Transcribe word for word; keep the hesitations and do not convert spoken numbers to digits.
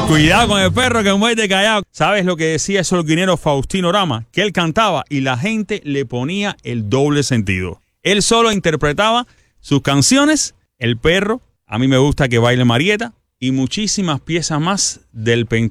Cuidado con el perro que muerde callado. ¿Sabes lo que decía el solguinero Faustino Rama? Que él cantaba y la gente le ponía el doble sentido. Él solo interpretaba sus canciones, El perro, A mí me gusta que baile Marieta y muchísimas piezas más del